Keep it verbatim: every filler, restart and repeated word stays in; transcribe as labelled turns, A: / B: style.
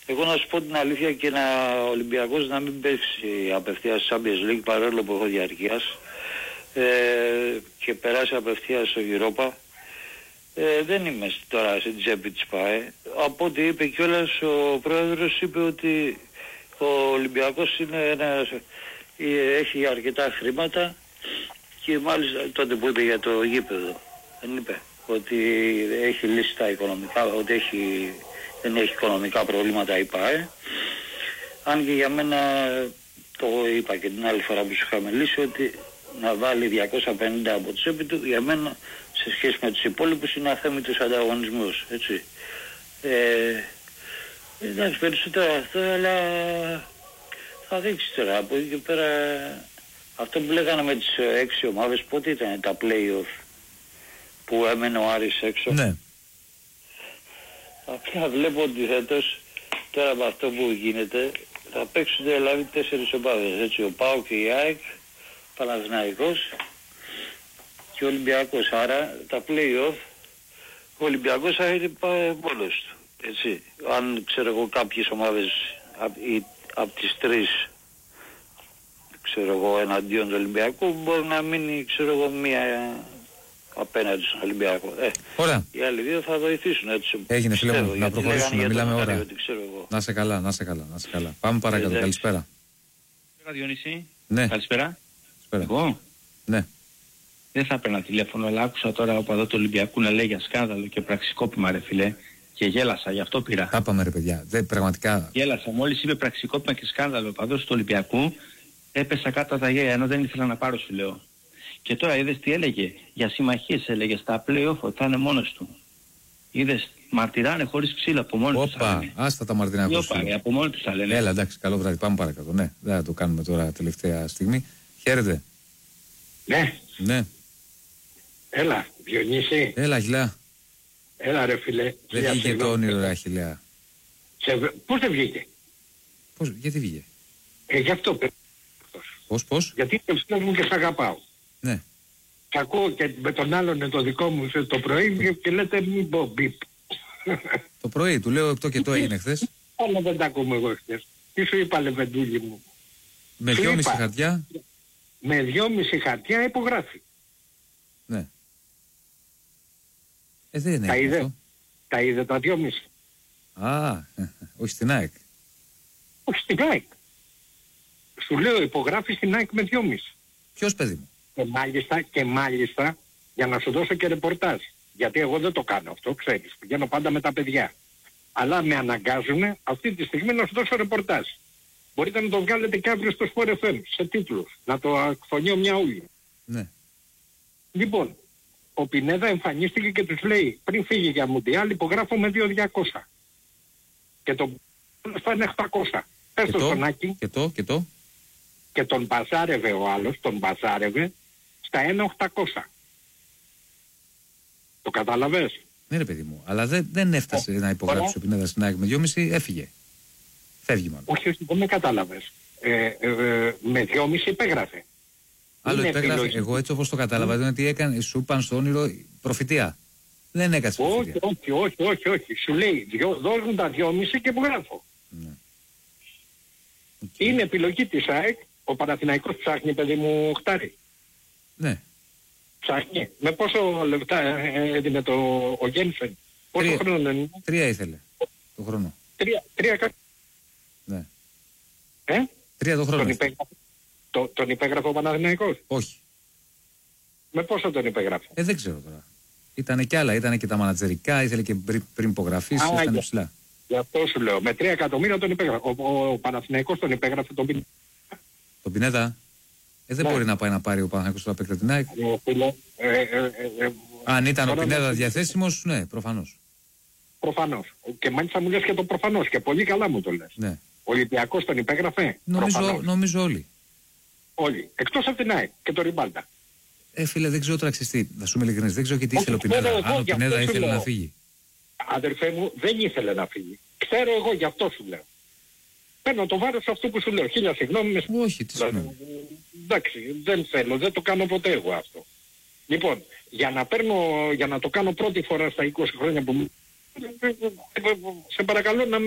A: Εγώ να σου πω την αλήθεια και να ο Ολυμπιακός να μην πέσει απευθείας στη Champions League παρόλο που έχω διαρκείας ε, και περάσει απευθείας στο Europa. Ε, δεν είμαι τώρα στην τσέπη της ΠΑΕ. Από ό,τι είπε κιόλας ο πρόεδρος, είπε ότι ο Ολυμπιακός είναι ένας, έχει αρκετά χρήματα και μάλιστα τότε που είπε για το γήπεδο, δεν είπε ότι έχει λύσει τα οικονομικά, ότι έχει, δεν έχει οικονομικά προβλήματα η ΠΑΕ. Αν και για μένα, το είπα και την άλλη φορά που σου είχαμε λύσει, ότι να βάλει διακόσια πενήντα από τη τσέπη του, για μένα σε σχέση με τους υπόλοιπους είναι αθέμητος ανταγωνισμός, έτσι. Ε, εντάξει, περισσότερο αυτό, αλλά θα δείξει τώρα από εκεί και πέρα. Αυτό που λέγανε με τις έξι ομάδες, πότε ήταν τα play-off που έμενε ο Άρης έξω?
B: Ναι.
A: Απλά βλέπω ότι φέτος, τώρα από αυτό που γίνεται, θα παίξουν δηλαδή τέσσερις ομάδες, έτσι, ο ΠΑΟΚ και η ΑΕΚ, Παναθηναϊκός και ο Ολυμπιακός. Άρα τα play-off ο Ολυμπιακός θα είναι μόνος του, έτσι. Αν ξέρω εγώ κάποιες ομάδες από απ τις τρεις, ξέρω εγώ, εναντίον του Ολυμπιακού, μπορεί να μείνει, ξέρω εγώ, μία απέναντι στον Ολυμπιακό. Ε,
B: Ωραία.
A: Οι άλλοι δύο θα βοηθήσουν, έτσι.
B: Έγινε, φίλε μου, να προχωρήσουμε, μιλάμε ώρα.
A: Να
B: σε καλά, να σε καλά, να σε καλά. Πάμε παρακάτω, ε, καλησπέρα.
C: Καλησπέρα Διονύση.
B: Ναι.
C: Καλησπέρα.
B: Καλησπέρα.
C: Εγώ.
B: Ναι.
C: Δεν θα έπαιρνα τηλέφωνο, αλλά άκουσα τώρα ο παδό του Ολυμπιακού να λέει για σκάνδαλο και πραξικόπημα, ρε φιλέ. Και γέλασα, γι' αυτό πήρα.
B: Τα πάμε, ρε παιδιά. Δεν, πραγματικά.
C: Γέλασα. Μόλις είπε πραξικόπημα και σκάνδαλο ο παδός του Ολυμπιακού, έπεσα κάτω από τα γέλια, ενώ δεν ήθελα να πάρω, σου λέω. Και τώρα είδες τι έλεγε? Για συμμαχίες έλεγε στα play-off ότι θα είναι μόνος του. Είδες, μαρτυράνε χωρίς ξύλα από μόνοι τους.
B: Όπα, άστα τα μαρτυράνε
C: χωρίς ξύλα. Από μόνοι τους θα λένε.
B: Έλα, εντάξει, καλό βράδυ, πάμε παρακάτω. Ναι, δεν θα το κάνουμε τώρα τελευταία στιγμή. Χαίρετε.
D: Ναι.
B: Ναι.
D: Έλα, Διονύση.
B: Έλα, Αχιλλέα.
D: Έλα, ρε φιλέ.
B: Δεν βγήκε το όνειρο, ρε Αχιλλέα.
D: Σε... Πώς δεν βγήκε?
B: Πώς, γιατί βγήκε?
D: Ε, γι' αυτό.
B: Πώς, πώς?
D: Γιατί είναι φίλος μου και σ' αγαπάω.
B: Ναι.
D: Σ' ακούω και με τον άλλον το δικό μου το πρωί και λέτε μην πω μπιπ.
B: Το πρωί, του λέω επτώ και το έγινε χθες.
D: Αλλά δεν τα ακούμε εγώ χθες. Τι σου είπα, Λεβεντούλη μου?
B: Με δυόμιση χαρτιά.
D: Με δυόμιση χαρτιά υπογράφει.
B: Ναι. Ε, δεν είναι
D: τα είδε,
B: αυτό.
D: Τα είδε τα δυόμιση.
B: Α, όχι στην ΑΕΚ.
D: Όχι στην ΑΕΚ. Σου λέω υπογράφει στην ΑΕΚ με δυόμιση.
B: Ποιος, παιδί μου?
D: Και μάλιστα, και μάλιστα για να σου δώσω και ρεπορτάζ. Γιατί εγώ δεν το κάνω αυτό, ξέρεις. Πηγαίνω πάντα με τα παιδιά. Αλλά με αναγκάζουν αυτή τη στιγμή να σου δώσω ρεπορτάζ. Μπορείτε να το βγάλετε και αύριο στο Sport εφ εμ σε τίτλους. Να το εκφωνεί ο Μιαούλη.
B: Ναι.
D: Λοιπόν, ο Πινέδα εμφανίστηκε και τους λέει πριν φύγει για Μουντιάλ υπογράφω με δύο χιλιάδες διακόσια. Και το θα είναι οκτακόσια. Πες το στον Άκη.
B: Και το, και το.
D: Και τον μπαζάρευε ο άλλος, τον μπαζάρευε στα ένα χιλιάδες οκτακόσια. Το κατάλαβες?
B: Ναι, ρε παιδί μου, αλλά δεν, δεν έφτασε oh, να υπογράψει ο Πινέδας στην ΑΕΚ με δυόμιση, έφυγε. Φεύγει μάλλον.
D: Όχι, όχι, δεν με κατάλαβες. Ε, ε, ε, με δυόμιση υπέγραφε.
B: Άλλο
D: είναι
B: υπέγραφε,
D: επιλογή.
B: Εγώ έτσι όπως το κατάλαβα, mm. είναι ότι έκανε, σου είπαν στο όνειρο προφητεία. Δεν έκατσε προφητεία.
D: Όχι, όχι, όχι, όχι, όχι. Σου λέει, δώσουν τα δυόμιση και υπογράφω.
B: Ναι.
D: Okay. Είναι επιλογή της ΑΕΚ. Ο Παναθηναϊκός ψάχνει, παιδί μου, οχτάρι.
B: Ναι.
D: Ψάχνει. Με πόσο λεπτά έδινε το ο Γένσεν? Πόσο
B: Τρία.
D: χρόνο είναι?
B: Τρία ήθελε το χρόνο.
D: Τρία, τρία κα...
B: Ναι.
D: Ε?
B: Τρία το χρόνο.
D: Τον υπέγραφε, το, τον υπέγραφε ο Παναθηναϊκός?
B: Όχι.
D: Με πόσο τον υπέγραφε?
B: Ε, δεν ξέρω τώρα. Ήτανε κι άλλα, ήτανε και τα μανατζερικά, ήθελε και πριν, πριν υπογραφείς, ήταν ψηλά.
D: Γι' αυτό σου λέω, με τρία εκατομμύρια τον υπέγραφε. Ο, ο, ο Παναθηναϊκός τον υπέγραφε τον Πινέδα.
B: Τον Πινέδα. Ε, δεν ναι. μπορεί να πάει να πάρει ο Παναθηναϊκός τώρα παίκτη την ΑΕΚ.
D: Ε, ε, ε, ε,
B: Αν ήταν ο Πινέδα
D: με...
B: διαθέσιμος, ναι, προφανώς.
D: Προφανώς. Και μάλιστα μου λες και το προφανώς και πολύ καλά μου το λες.
B: Ναι.
D: Ο Ολυμπιακός τον υπέγραφε?
B: Νομίζω, νομίζω όλοι.
D: Όλοι. Εκτός από την ΑΕΚ και το Ριμπάλτα.
B: Ε, φίλε, δεν ξέρω τώρα ξεστή. Θα σου είμαι ειλικρινής. Δεν ξέρω και τι ήθελε ο Πινέδα. Αν ο Πινέδα ήθελε να φύγει.
D: Αδερφέ μου, δεν ήθελε να φύγει. Ξέρω εγώ, γι' αυτό σου λέω. Παίρνω το βάρος αυτό που σου λέω. Χίλια συγγνώμη.
B: Όχι, τι συγγνώμη.
D: Εντάξει, δεν θέλω, δεν το κάνω ποτέ εγώ αυτό. Λοιπόν, για να παίρνω, για να το κάνω πρώτη φορά στα είκοσι χρόνια που μου... Σε παρακαλώ να